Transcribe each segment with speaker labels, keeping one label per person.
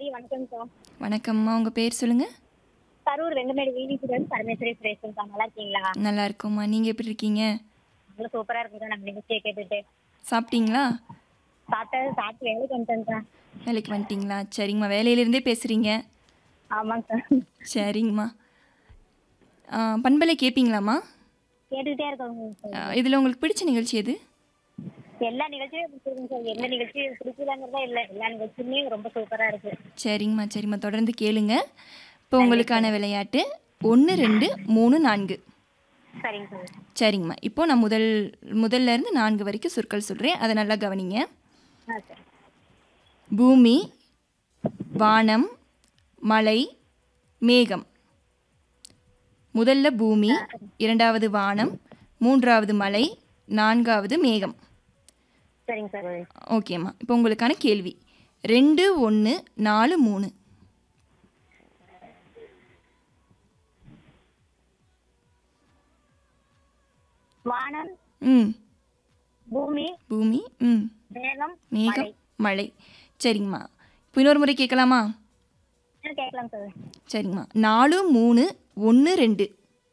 Speaker 1: மதியம் வணக்கம் சார்.
Speaker 2: வணக்கம்மா, உங்கள் பேர் சொல்லுங்கள்.
Speaker 1: கரூர் வெங்கமேடு வீதிக்குடன் பரமேஸ்வரி சுரேஷன் சார். நல்லா இருக்கீங்களா?
Speaker 2: நல்லா இருக்கோம்மா, நீங்கள் எப்படி இருக்கீங்க?
Speaker 1: நல்லா சூப்பராக இருக்குங்க. நம்ம நிகழ்ச்சியை கேட்டுட்டு
Speaker 2: சாப்பிட்டீங்களா?
Speaker 1: சாப்பிட்டு வேலைக்கு வந்துட்டேன் சார்.
Speaker 2: வேலைக்கு வந்துட்டிங்களா? சரிங்கம்மா, வேலையிலேருந்தே பேசுகிறீங்க.
Speaker 1: ஆமாங்க சார்.
Speaker 2: சரிங்கம்மா. பண்பலை கேட்பீங்களாம்மா?
Speaker 1: கேட்டுக்கிட்டே இருக்கோங்க சார்.
Speaker 2: இதில் உங்களுக்கு பிடிச்ச நிகழ்ச்சி எது?
Speaker 1: எல்லா நிகழ்ச்சியும் பிடிச்சிருக்குங்க சார். எந்த நிகழ்ச்சி பிடிக்கலாங்கிறதா இல்லை, எல்லா நிகழ்ச்சியுமே ரொம்ப சூப்பராக இருக்கு.
Speaker 2: சரிங்கம்மா, தொடர்ந்து கேளுங்க. இப்போ உங்களுக்கான விளையாட்டு 1 2 3 4.
Speaker 1: சரிங்க சார்.
Speaker 2: சரிங்கம்மா, இப்போ நான் முதல்ல இருந்து 4 வரைக்கும் சொற்கள் சொல்கிறேன், அதை நல்லா கவனிங்க.
Speaker 1: சரி.
Speaker 2: பூமி, வானம், மலை, மேகம். முதல்ல பூமி, இரண்டாவது வானம், மூன்றாவது மலை, நான்காவது மேகம்.
Speaker 1: சரிங்க சார்.
Speaker 2: ஓகேம்மா, இப்போ உங்களுக்கான கேள்வி 2 1 4 3.
Speaker 1: வானம், பூமி, மேகம்,
Speaker 2: மழை. சரிங்கம்மா, இப்போ இன்னொரு முறை கேட்கலாமா?
Speaker 1: கேட்கலாம் சார்.
Speaker 2: சரிங்கம்மா, 4 3 1 2.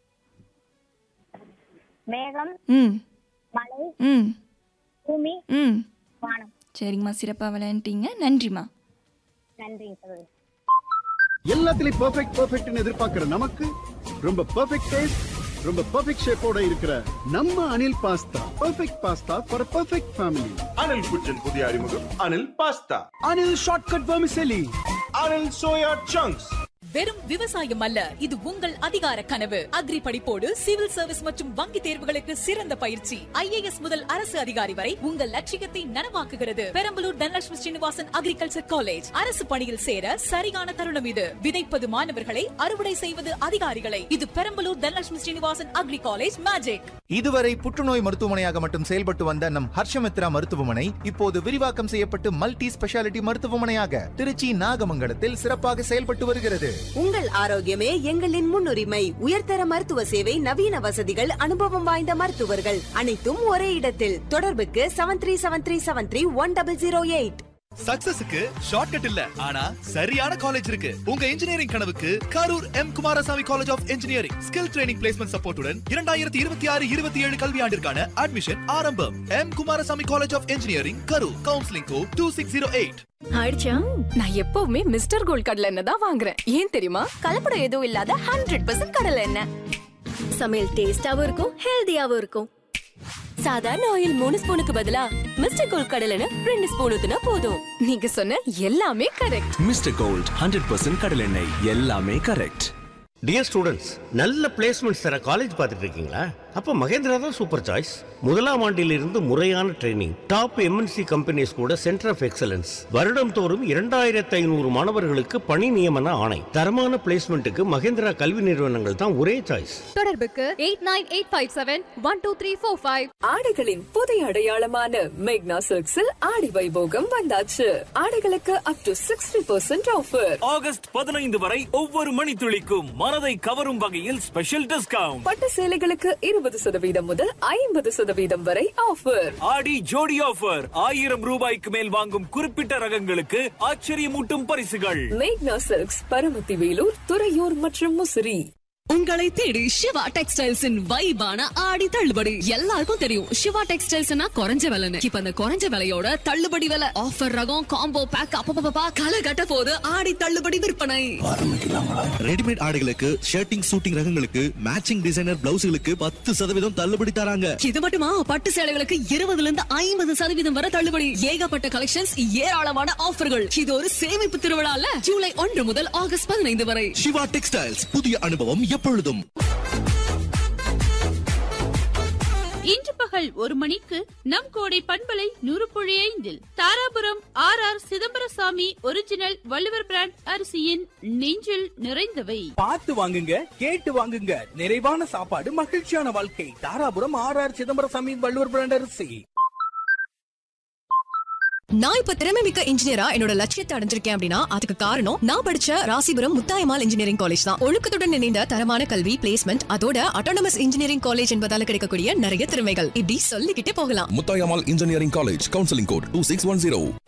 Speaker 1: மேகம், மழை, பூமி, வானம்.
Speaker 2: சரிங்கம்மா, சிறப்பாக விளையாண்டீங்க. நன்றிம்மா.
Speaker 1: நன்றிங்க சார்.
Speaker 3: எல்லாத்துலயும் பெர்ஃபெக்ட்னு எதிர்பார்க்கிற நமக்கு ரொம்ப பெர்ஃபெக்ட் டேஸ்ட், ரொம்ப பெர்ஃபெக்ட் ஷேப்போட இருக்கிற நம்ம Anil pasta. Perfect pasta for perfect family.
Speaker 4: Anil குச்சின் புதிய அறிமுகம் Anil pasta.
Speaker 3: Anil shortcut vermicelli.
Speaker 4: Anil soya chunks.
Speaker 5: வெறும் விவசாயம் அல்ல, இது உங்கள் அதிகார கனவு. அக்ரி படிப்போடு சிவில் சர்வீஸ் மற்றும் வங்கி தேர்வுகளுக்கு சிறந்த பயிற்சி. IAS முதல் அரசு அதிகாரி வரை உங்கள் லட்சியத்தை நனவாக்குகிறது. Perambalur Dhanalakshmi Srinivasan agriculture college. அரசு பணியில் சேர சரியான தருணம் இது. விதைப்பது மாணவர்களை, அறுவடை செய்வது அதிகாரிகளை. இது Perambalur Dhanalakshmi Srinivasan agri college magic.
Speaker 6: இதுவரை புற்றுநோய் மருத்துவமனையாக மட்டும் செயல்பட்டு வந்த நம் ஹர்ஷமித்ரா மருத்துவமனை இப்போது விரிவாக்கம் செய்யப்பட்டு மல்டி ஸ்பெஷாலிட்டி மருத்துவமனையாக திருச்சி நாகமங்கலத்தில் சிறப்பாக செயல்பட்டு வருகிறது.
Speaker 7: உங்கள் ஆரோக்கியமே எங்களின் முன்னுரிமை. உயர்தர மருத்துவ சேவை, நவீன வசதிகள், அனுபவம் வாய்ந்த மருத்துவர்கள், அனைத்தும் ஒரே இடத்தில். தொடர்புக்கு 7373731008.
Speaker 8: சக்சஸுக்கு ஷார்ட்கட் இல்ல, ஆனா சரியான காலேஜ் இருக்கு. உங்க இன்ஜினியரிங் கனவுக்கு Karur M Kumaraswamy college of engineering skill training placement சப்போர்ட்டுடன் 2026-27 கல்வியாண்டிற்கான அட்மிஷன் ஆரம்பம். M Kumaraswamy college of engineering Karur. Counselling code 2608.
Speaker 9: ஆயிடுச்சா? நான் எப்பவுமே மிஸ்டர் கோல்ட் கடலை எண்ணெய் தான் வாங்குறேன். ஏன் தெரியுமா? கலப்படம் எதுவும் இல்லாத 100% கடலை எண்ணெய். சமையல் டேஸ்டாவும் இருக்கும், ஹெல்தியாவும் இருக்கும். சாதாரண ஆயில் 3 ஸ்பூனுக்கு பதிலா மிஸ்டர் கோல்ட் கடலை எண்ணெய் 2 ஸ்பூன் ஊத்துனா போதும். நீங்க சொன்ன எல்லாமே கரெக்ட்.
Speaker 10: மிஸ்டர் கோல்ட் 100% கடலை எண்ணெய், எல்லாமே கரெக்ட்.
Speaker 11: டியர் ஸ்டூடெண்ட்ஸ், நல்ல பிளேஸ்மெண்ட்ஸ் தர காலேஜ் பார்த்துட்டு இருக்கீங்களா? அப்போ மகேந்திரா தான் சூப்பர் சாய்ஸ். முதலாம் ஆண்டிலிருந்து முறையான ட்ரைனிங், டாப் MNC கம்பெனிஸ் கூட சென்டர் ஆஃப் எக்ஸலன்ஸ், வருடம் தோறும் 2500 மாணவர்களுக்கு பணி நியமன ஆணை. தரமான பிளேஸ்மெண்ட்டுக்கு மகேந்திரா கல்வி நிறுவனங்கள் தான் ஒரே சாய்ஸ்.
Speaker 9: தொடர்புக்கு 8985712345. ஆடைகளின் புதிய அடையாளமான மேக்னா சில்க்ஸில் ஆடி வைபோகம் வந்தாச்சு. ஆடைகளுக்கு up to 60% ஆஃபர்.
Speaker 12: ஆகஸ்ட் 15 வரை ஒவ்வொரு மணித்துளிக்கும் மனதை கவரும் வகையில் ஸ்பெஷல் டிஸ்கவுண்ட்.
Speaker 9: பட்டு சேலைகளுக்கு 20% முதல் 50% வரை ஆஃபர்.
Speaker 12: ஆடி ஜோடி ஆஃபர். 1000 ரூபாய்க்கு மேல் வாங்கும் குறிப்பிட்ட ரகங்களுக்கு ஆச்சரியமூட்டும் பரிசுகள்.
Speaker 9: மேக்னா சில்க்ஸ், பரமத்தி வேலூர், துறையூர் மற்றும் முசிறி.
Speaker 5: உங்களை தேடி சிவா டெக்ஸ்டைல்ஸின் வைபான ஆடி தள்ளுபடி. எல்லாருக்கும் தெரியும் சிவா டெக்ஸ்டைல்ஸ்னா குறைஞ்ச விலைன்னு. இப்ப அந்த குறைஞ்ச விலையோட தள்ளுபடி விலை, ஆஃபர் ரகம், காம்போ பேக், அப்பப்பா களை கட்ட போது ஆடி தள்ளுபடி விற்பனை
Speaker 10: ஆரம்பிக்கலாங்களா? ரெடிமேட் ஆடைகளுக்கு, ஷர்ட்டிங் சூட்டிங் ரகங்களுக்கு, மேட்சிங் டிசைனர் பிளவுஸ்களுக்கு 10% தள்ளுபடி தராங்க.
Speaker 5: இது மட்டுமா, பட்டு சேலைகளுக்கு 20% வரை தள்ளுபடி. ஏகப்பட்ட கலெக்ஷன்ஸ், ஏராளமான ஆஃபர்கள். இது ஒரு சேமிப்பு திருவிழால ஜூலை 1 முதல் ஆகஸ்ட் 15 வரை.
Speaker 10: சிவா டெக்ஸ்டைல்ஸ், புதிய அனுபவம் எப்பொழுதும்.
Speaker 13: இன்று பகல் 1 மணிக்கு நம் கோடை பண்பலை 100.5 Dharapuram RR Chidambarasamy original Valluvar brand அரிசியின் நெஞ்சில் நிறைந்தவை.
Speaker 14: பார்த்து வாங்குங்க, கேட்டு வாங்குங்க. நிறைவான சாப்பாடு, மகிழ்ச்சியான வாழ்க்கை. தாராபுரம் RR சிதம்பரசாமி வள்ளுவர் பிராண்ட் அரிசி.
Speaker 9: நான் இப்ப திறமைமிக்க இன்ஜினியரா என்னோட லட்சியத்தை அடைஞ்சிருக்கேன் அப்படின்னா அதுக்கு காரணம் நான் படிச்ச ராசிபுரம் முத்தாயம்மாள் இன்ஜினியரிங் காலேஜ் தான். ஒழுக்கத்துடன் இணைந்த தரமான கல்வி, பிளேஸ்மெண்ட், அதோட அட்டானமஸ் இன்ஜினியரிங் காலேஜ் என்பதால கிடைக்கக்கூடிய நிறைய திறமைகள். இப்படி சொல்லிக்கிட்டே போகலாம்.
Speaker 10: Muthayammal engineering college, counselling code 2610.